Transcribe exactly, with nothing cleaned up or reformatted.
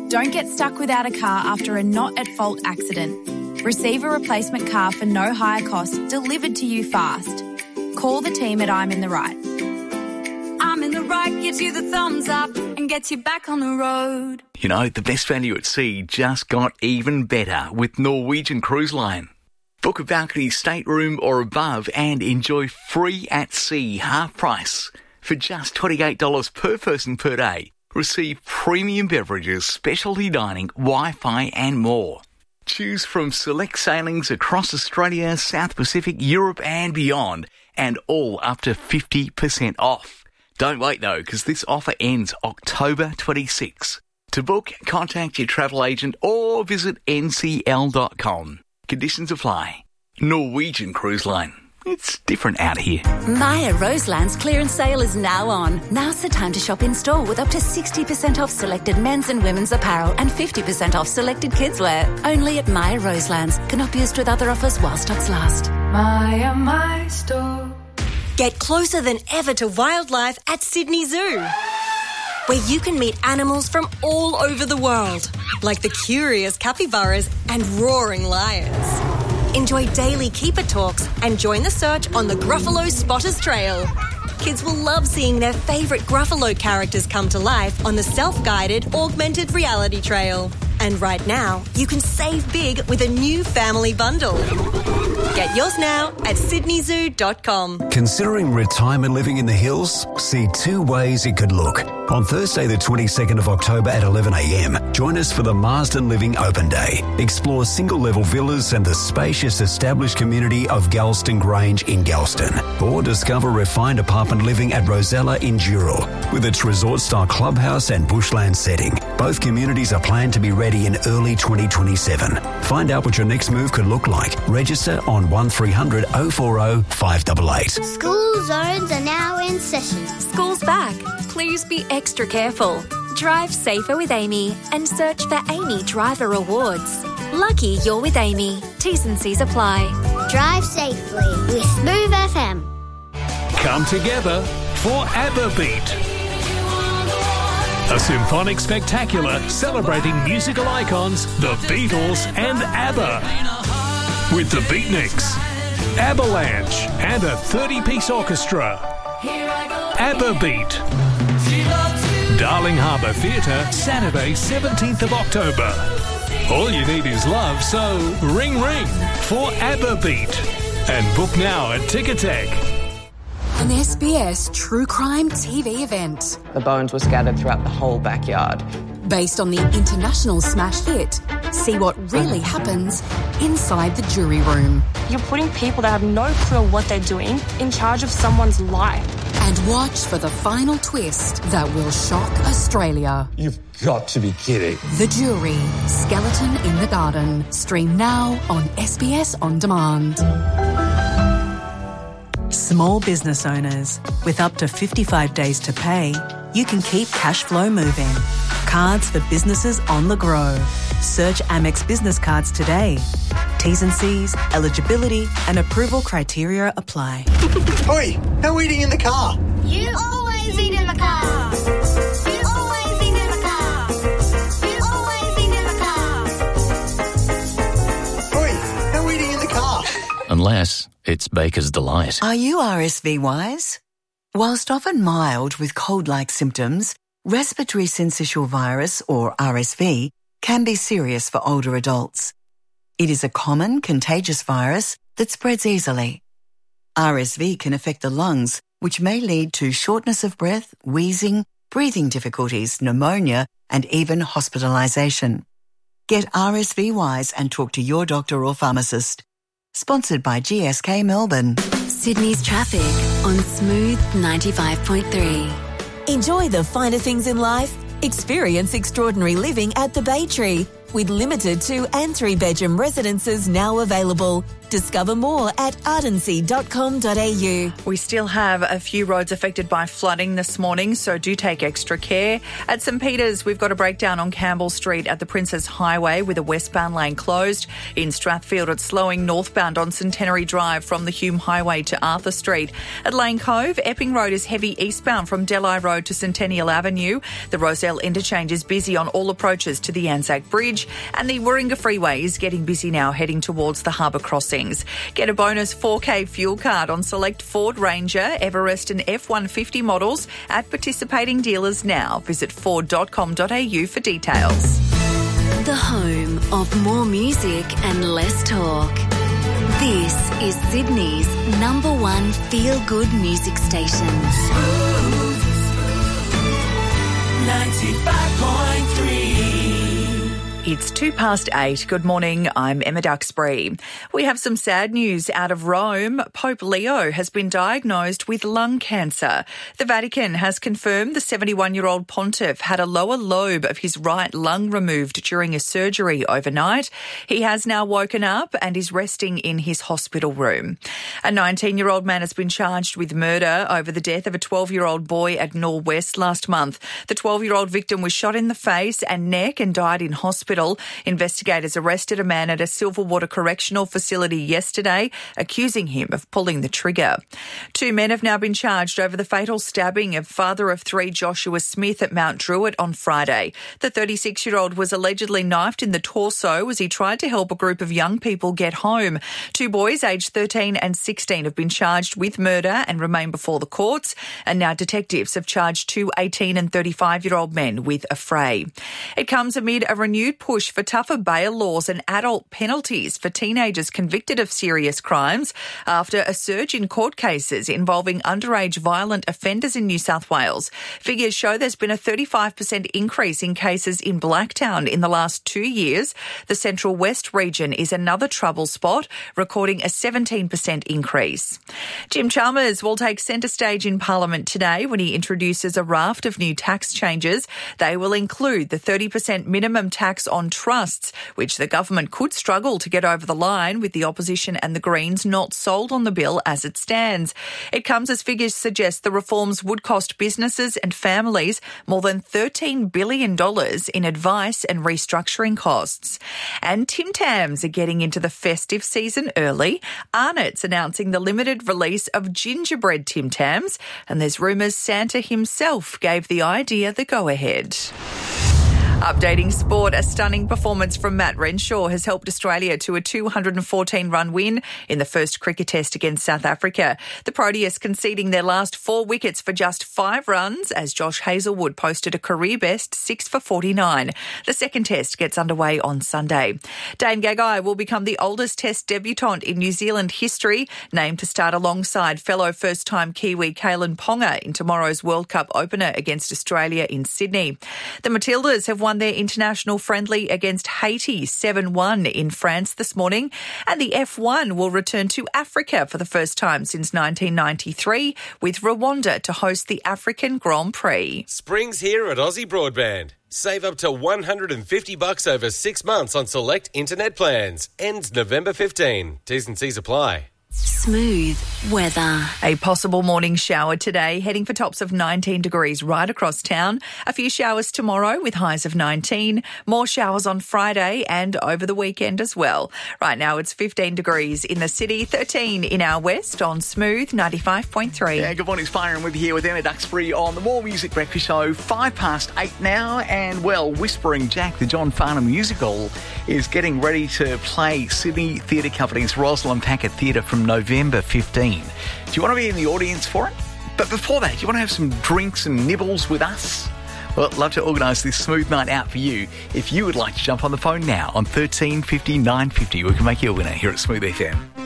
Don't get stuck without a car after a not-at-fault accident. Receive a replacement car for no higher cost delivered to you fast. Call the team at I'm in the Right. I'm in the Right gives you the thumbs up and gets you back on the road. You know, the best value at sea just got even better with Norwegian Cruise Line. Book a balcony stateroom or above and enjoy free at sea half price. For just twenty-eight dollars per person per day, receive premium beverages, specialty dining, Wi-Fi and more. Choose from select sailings across Australia, South Pacific, Europe and beyond, and all up to fifty percent off. Don't wait though, because this offer ends October twenty-sixth. To book, contact your travel agent or visit N C L dot com. Conditions apply. Norwegian Cruise Line. It's different out here. Maya Roseland's clearance sale is now on. Now's the time to shop in store with up to sixty percent off selected men's and women's apparel and fifty percent off selected kidswear. Only at Maya Roseland's. Cannot be used with other offers while stocks last. Maya, my store. Get closer than ever to wildlife at Sydney Zoo, where you can meet animals from all over the world, like the curious capybaras and roaring lions. Enjoy daily keeper talks and join the search on the Gruffalo Spotters Trail. Kids will love seeing their favourite Gruffalo characters come to life on the self-guided augmented reality trail. And right now, you can save big with a new family bundle. Get yours now at sydney zoo dot com. Considering retirement living in the hills? See two ways it could look. On Thursday the twenty-second of October at eleven a m, join us for the Marsden Living Open Day. Explore single-level villas and the spacious established community of Galston Grange in Galston. Or discover refined apartment living at Rosella in Dural, with its resort-style clubhouse and bushland setting. Both communities are planned to be ready in early twenty twenty-seven. Find out what your next move could look like. Register on one three hundred oh four oh five eight eight. School zones are now in session. School's back. Please be extra careful. Drive safer with Amy and search for Amy Driver Awards. Lucky you're with Amy. T's and C's apply. Drive safely with Smooth F M. Come together for ABBA Beat. A symphonic spectacular celebrating musical icons, the Beatles and ABBA. With the Beatniks, Avalanche and a thirty-piece orchestra. ABBA Beat. Darling Harbour Theatre, Saturday seventeenth of October. All you need is love, so ring ring for ABBA Beat. And book now at Ticketek. An S B S true crime T V event. The bones were scattered throughout the whole backyard. Based on the international smash hit, see what really happens inside the jury room. You're putting people that have no clue what they're doing in charge of someone's life. And watch for the final twist that will shock Australia. You've got to be kidding. The Jury, Skeleton in the Garden. Stream now on S B S On Demand. Small business owners, with up to fifty-five days to pay, you can keep cash flow moving. Cards for businesses on the go. Search Amex Business Cards today. T's and C's, eligibility and approval criteria apply. Oi, no eating in the car. You always eat in the car. You always eat in the car. You always eat in the car. Oi, no eating in the car. Unless it's Baker's Delight. Are you R S V wise? Whilst often mild with cold-like symptoms, respiratory syncytial virus, or R S V, can be serious for older adults. It is a common, contagious virus that spreads easily. R S V can affect the lungs, which may lead to shortness of breath, wheezing, breathing difficulties, pneumonia, and even hospitalisation. Get R S V wise and talk to your doctor or pharmacist. Sponsored by G S K Melbourne. Sydney's traffic on Smooth ninety-five point three. Enjoy the finer things in life. Experience extraordinary living at the Bay Tree, with limited two and three bedroom residences now available. Discover more at ardency dot com dot a u. We still have a few roads affected by flooding this morning, so do take extra care. At St Peters, we've got a breakdown on Campbell Street at the Princes Highway with a westbound lane closed. In Strathfield, it's slowing northbound on Centenary Drive from the Hume Highway to Arthur Street. At Lane Cove, Epping Road is heavy eastbound from Delhi Road to Centennial Avenue. The Roselle interchange is busy on all approaches to the Anzac Bridge, and the Warringah Freeway is getting busy now heading towards the harbour crossings. Get a bonus four K fuel card on select Ford Ranger, Everest and F one fifty models at participating dealers now. Visit ford dot com dot a u for details. The home of more music and less talk. This is Sydney's number one feel-good music station. ninety-five point three. It's two past eight. Good morning. I'm Emma Duxbury. We have some sad news out of Rome. Pope Leo has been diagnosed with lung cancer. The Vatican has confirmed the seventy-one-year-old pontiff had a lower lobe of his right lung removed during a surgery overnight. He has now woken up and is resting in his hospital room. A nineteen-year-old man has been charged with murder over the death of a twelve-year-old boy at Norwest last month. The twelve-year-old victim was shot in the face and neck and died in hospital. Investigators arrested a man at a Silverwater Correctional Facility yesterday, accusing him of pulling the trigger. Two men have now been charged over the fatal stabbing of father of three Joshua Smith at Mount Druitt on Friday. The thirty-six-year-old was allegedly knifed in the torso as he tried to help a group of young people get home. Two boys aged thirteen and sixteen have been charged with murder and remain before the courts, and now detectives have charged two eighteen and thirty-five-year-old men with affray. It comes amid a renewed push for tougher bail laws and adult penalties for teenagers convicted of serious crimes after a surge in court cases involving underage violent offenders in New South Wales. Figures show there's been a thirty-five percent increase in cases in Blacktown in the last two years. The Central West region is another trouble spot, recording a seventeen percent increase. Jim Chalmers will take centre stage in Parliament today when he introduces a raft of new tax changes. They will include the thirty percent minimum tax on trusts, which the government could struggle to get over the line with the opposition and the Greens not sold on the bill as it stands. It comes as figures suggest the reforms would cost businesses and families more than thirteen billion dollars in advice and restructuring costs. And Tim Tams are getting into the festive season early. Arnott's announcing the limited release of gingerbread Tim Tams, and there's rumours Santa himself gave the idea the go-ahead. Updating sport, a stunning performance from Matt Renshaw has helped Australia to a two hundred fourteen run win in the first cricket test against South Africa. The Proteas conceding their last four wickets for just five runs as Josh Hazlewood posted a career best six for forty-nine. The second test gets underway on Sunday. Dane Gagai will become the oldest test debutant in New Zealand history, named to start alongside fellow first-time Kiwi Kalen Ponga in tomorrow's World Cup opener against Australia in Sydney. The Matildas have won their international friendly against Haiti seven one in France this morning, and the F one will return to Africa for the first time since nineteen ninety-three, with Rwanda to host the African Grand Prix. Spring's here at Aussie Broadband. Save up to one hundred fifty bucks over six months on select internet plans. Ends November fifteenth. T's and C's apply. Smooth weather. A possible morning shower today, heading for tops of nineteen degrees right across town. A few showers tomorrow with highs of nineteen. More showers on Friday and over the weekend as well. Right now it's fifteen degrees in the city, thirteen in our west on Smooth ninety-five point three. Yeah, good morning, it's Byron with you here with Emma Duxbury on the More Music Breakfast Show. Five past eight now, and well, Whispering Jack, the John Farnham musical, is getting ready to play Sydney Theatre Company's Rosalind Packard Theatre from November fifteenth. Do you want to be in the audience for it? But before that, do you want to have some drinks and nibbles with us? Well, I'd love to organise this smooth night out for you. If you would like to jump on the phone now on thirteen fifty, nine fifty, we can make you a winner here at Smooth F M.